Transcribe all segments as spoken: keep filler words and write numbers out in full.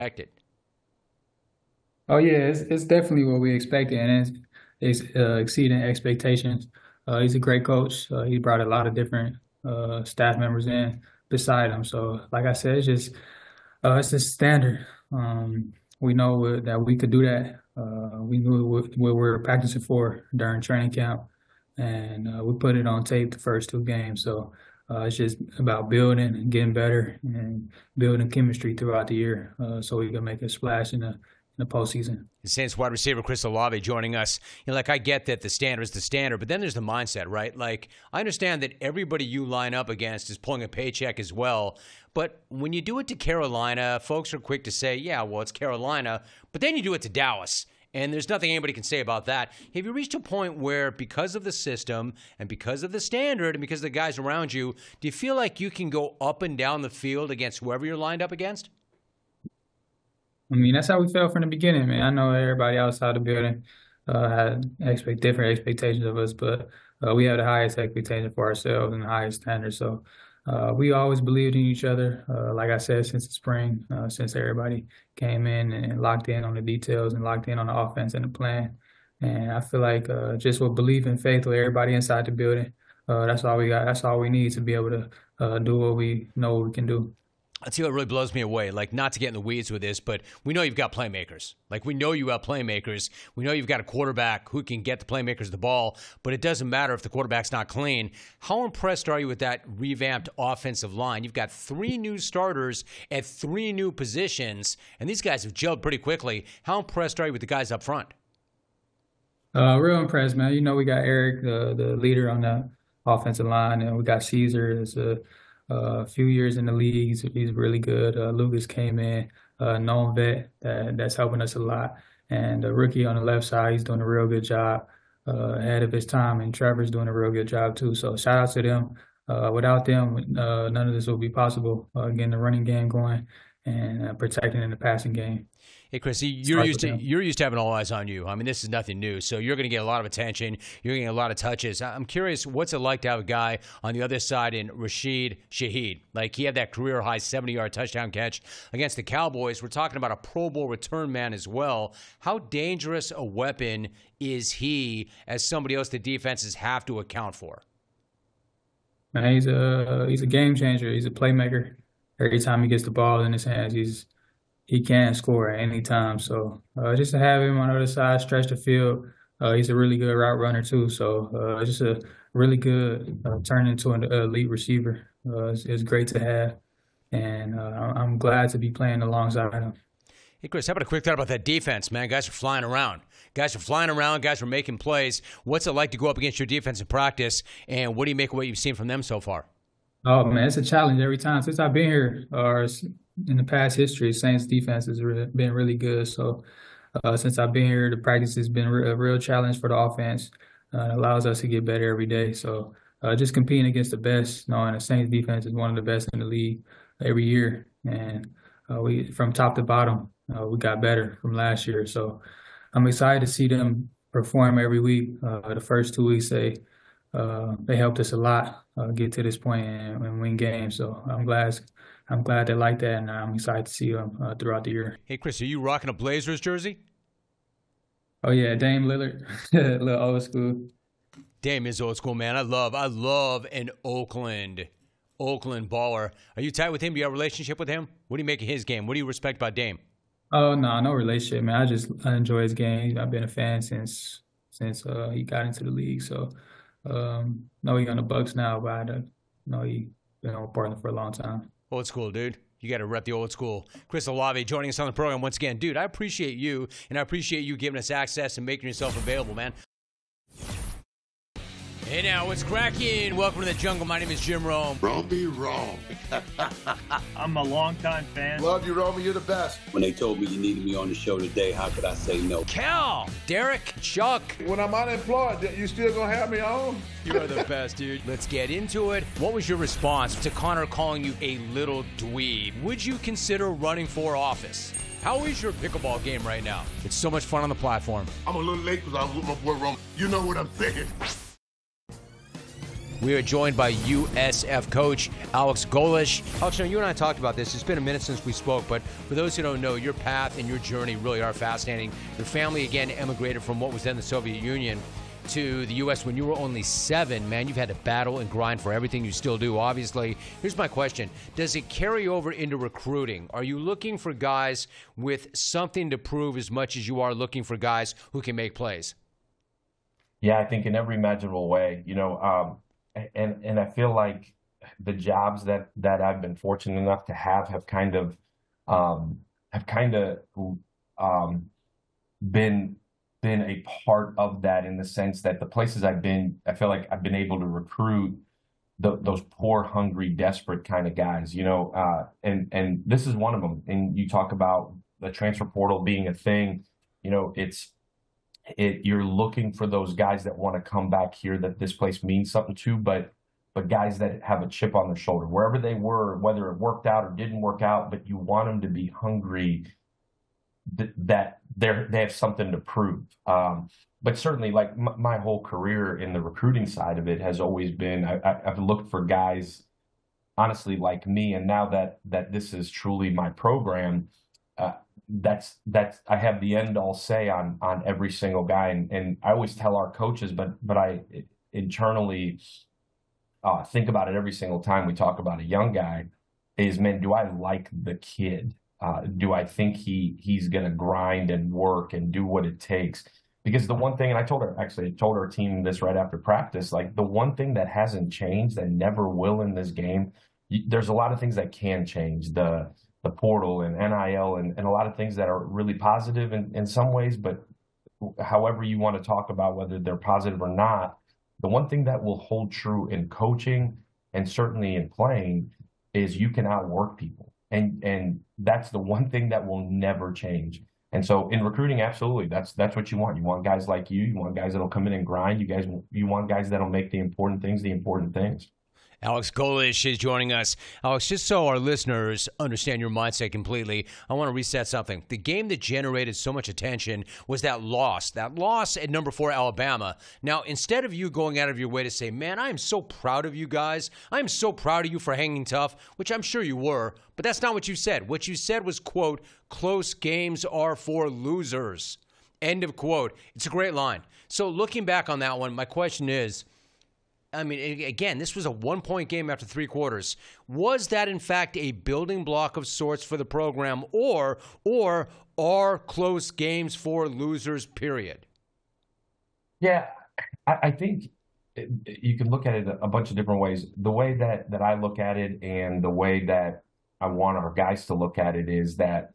expected. Oh yeah, it's it's definitely what we expected, and it's, it's uh, exceeding expectations. Uh, he's a great coach. Uh, he brought a lot of different uh, staff members in beside him. So, like I said, it's just uh, it's just standard. Um, we know what, that we could do that. Uh, we knew what, what we were practicing for during training camp, and uh, we put it on tape the first two games. So uh, it's just about building and getting better and building chemistry throughout the year, uh, so we can make a splash in the in the postseason. The Saints wide receiver Chris Olave joining us. You know, like I get that the standard is the standard, but then there's the mindset, right? Like I understand that everybody you line up against is pulling a paycheck as well. But when you do it to Carolina, folks are quick to say, yeah, well, it's Carolina. But then you do it to Dallas, and there's nothing anybody can say about that. Have you reached a point where because of the system and because of the standard and because of the guys around you, do you feel like you can go up and down the field against whoever you're lined up against? I mean, that's how we felt from the beginning, man. I know everybody outside the building uh, had expect different expectations of us, but uh, we have the highest expectation for ourselves and the highest standards. So uh, we always believed in each other. Uh, like I said, since the spring, uh, since everybody came in and locked in on the details and locked in on the offense and the plan. And I feel like uh, just with belief and faith with everybody inside the building, uh, that's all we got. That's all we need to be able to uh, do what we know we can do. I'll tell you what really blows me away, like not to get in the weeds with this, but we know you've got playmakers. Like we know you have playmakers. We know you've got a quarterback who can get the playmakers the ball, but it doesn't matter if the quarterback's not clean. How impressed are you with that revamped offensive line? You've got three new starters at three new positions, and these guys have gelled pretty quickly. How impressed are you with the guys up front? Uh, real impressed, man. You know, we got Eric, the the leader on the offensive line, and we got Caesar as a, a few years in the league. He's, he's really good. Uh, Lucas came in, uh, known vet that, that's helping us a lot. And the rookie on the left side, he's doing a real good job uh, ahead of his time, and Trevor's doing a real good job too. So shout out to them. Uh, without them, uh, none of this would be possible. Uh, getting the running game going and uh, protecting in the passing game. Hey, Chris, you're used to you're used to having all eyes on you. I mean, this is nothing new, so you're going to get a lot of attention. You're going to get a lot of touches. I'm curious, what's it like to have a guy on the other side in Rashid Shaheed? Like, he had that career-high seventy-yard touchdown catch against the Cowboys. We're talking about a Pro Bowl return man as well. How dangerous a weapon is he as somebody else the defenses have to account for? Man, he's a he's a game changer. He's a playmaker. Every time he gets the ball in his hands, he's he can score at any time. So uh, just to have him on the other side, stretch the field, uh, he's a really good route runner too. So uh, just a really good uh, turn into an elite receiver. Uh, it's, it's great to have, and uh, I'm glad to be playing alongside him. Hey, Chris, how about a quick thought about that defense, man? Guys are flying around. Guys are flying around. Guys are making plays. What's it like to go up against your defense in practice, and what do you make of what you've seen from them so far? Oh man, it's a challenge every time since I've been here, or in the past history. Saints defense has been really good. So uh, since I've been here, the practice has been a real challenge for the offense. Uh, it allows us to get better every day. So uh, just competing against the best, knowing the Saints defense is one of the best in the league every year, and uh, we from top to bottom uh, we got better from last year. So I'm excited to see them perform every week. Uh, the first two weeks they uh, they helped us a lot uh, get to this point and, and win games. So I'm glad I'm glad they like that, and I'm excited to see them uh, throughout the year. Hey, Chris, are you rocking a Blazers jersey? Oh yeah, Dame Lillard, a little old school. Dame is old school, man. I love, I love an Oakland, Oakland baller. Are you tight with him? Do you have a relationship with him? What do you make of his game? What do you respect about Dame? Oh no, no relationship, man. I just I enjoy his game. I've been a fan since since uh, he got into the league. So um, know he on the Bucks now, but I know he been on Portland for a long time. Old school, dude. You got to rep the old school. Chris Olave joining us on the program once again. Dude, I appreciate you, and I appreciate you giving us access and making yourself available, man. Hey now, what's cracking? Welcome to the jungle. My name is Jim Rome. Rome be wrong. I'm a longtime fan. Love you, Rome. You're the best. When they told me you needed me on the show today, how could I say no? Cal, Derek, Chuck. When I'm unemployed, you still gonna have me on? You are the best, dude. Let's get into it. What was your response to Connor calling you a little dweeb? Would you consider running for office? How is your pickleball game right now? It's so much fun on the platform. I'm a little late because I was with my boy Rome. You know what I'm saying? We are joined by U S F coach Alex Golesh. Alex, you know, you and I talked about this. It's been a minute since we spoke, but for those who don't know, your path and your journey really are fascinating. Your family, again, emigrated from what was then the Soviet Union to the U S when you were only seven. Man, you've had to battle and grind for everything you still do, obviously. Here's my question. Does it carry over into recruiting? Are you looking for guys with something to prove as much as you are looking for guys who can make plays? Yeah, I think in every imaginable way, you know, um, and, and I feel like the jobs that, that I've been fortunate enough to have have kind of, um, have kind of, um, been been a part of that, in the sense that the places I've been, I feel like I've been able to recruit the, those poor, hungry, desperate kind of guys, you know, uh, and, and this is one of them. And you talk about the transfer portal being a thing, you know, it's, it, you're looking for those guys that want to come back here, that this place means something to, but, but guys that have a chip on their shoulder, wherever they were, whether it worked out or didn't work out, but you want them to be hungry, th- that they're, they have something to prove. Um, but certainly, like m- my whole career in the recruiting side of it has always been, I, I, I've looked for guys, honestly, like me. And now that, that this is truly my program, uh, that's, that's, I have the end all say on, on every single guy. And, and I always tell our coaches, but, but I internally uh, think about it every single time we talk about a young guy is, man, do I like the kid? Uh, do I think he he's going to grind and work and do what it takes? Because the one thing, and I told her, actually, I told our team this right after practice, like the one thing that hasn't changed and never will in this game, you, there's a lot of things that can change, the the portal and N I L and, and a lot of things that are really positive in, in some ways, but however you want to talk about whether they're positive or not, the one thing that will hold true in coaching and certainly in playing is you can outwork people. And and that's the one thing that will never change. And so in recruiting, absolutely, that's that's what you want. You want guys like you. You want guys that'll come in and grind. You guys, you want guys that'll make the important things the important things. Alex Golesh is joining us. Alex, just so our listeners understand your mindset completely, I want to reset something. The game that generated so much attention was that loss, that loss at number four, Alabama. Now, instead of you going out of your way to say, man, I am so proud of you guys. I am so proud of you for hanging tough, which I'm sure you were, but that's not what you said. What you said was, quote, close games are for losers, end of quote. It's a great line. So looking back on that one, my question is, I mean, again, this was a one-point game after three quarters. Was that, in fact, a building block of sorts for the program, or or are close games for losers, period? Yeah, I, I think it, you can look at it a bunch of different ways. The way that, that I look at it and the way that I want our guys to look at it is that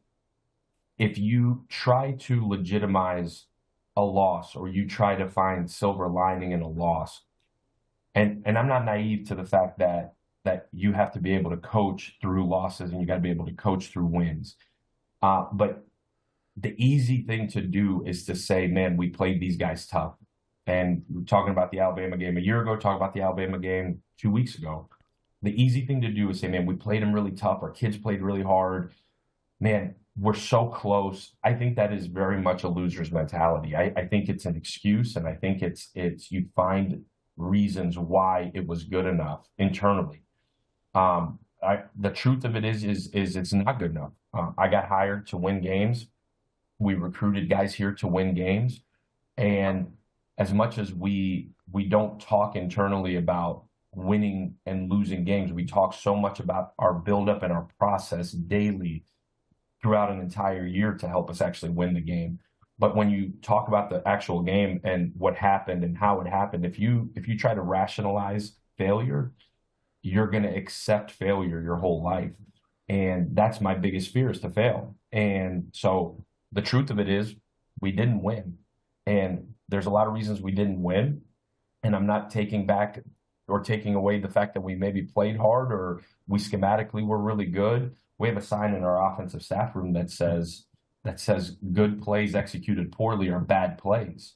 if you try to legitimize a loss or you try to find silver lining in a loss, And and I'm not naive to the fact that that you have to be able to coach through losses and you got to be able to coach through wins. Uh, but the easy thing to do is to say, man, we played these guys tough. And we're talking about the Alabama game a year ago, talking about the Alabama game two weeks ago. The easy thing to do is say, man, we played them really tough. Our kids played really hard. Man, we're so close. I think that is very much a loser's mentality. I, I think it's an excuse, and I think it's it's you find reasons why it was good enough internally. Um, I, the truth of it is, is, is it's not good enough. Uh, I got hired to win games. We recruited guys here to win games. And as much as we, we don't talk internally about winning and losing games, we talk so much about our buildup and our process daily throughout an entire year to help us actually win the game. But when you talk about the actual game and what happened and how it happened, if you if you try to rationalize failure, you're going to accept failure your whole life. And that's my biggest fear, is to fail. And so the truth of it is we didn't win. And there's a lot of reasons we didn't win. And I'm not taking back or taking away the fact that we maybe played hard or we schematically were really good. We have a sign in our offensive staff room that says, that says good plays executed poorly are bad plays.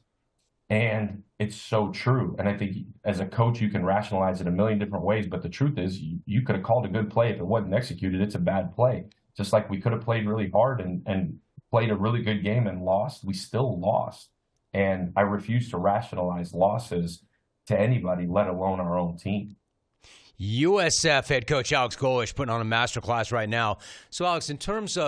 And it's so true. And I think as a coach, you can rationalize it a million different ways. But the truth is you, you could have called a good play. If it wasn't executed, it's a bad play. Just like we could have played really hard and, and played a really good game and lost, we still lost. And I refuse to rationalize losses to anybody, let alone our own team. U S F head coach Alex Golesh putting on a masterclass right now. So, Alex, in terms of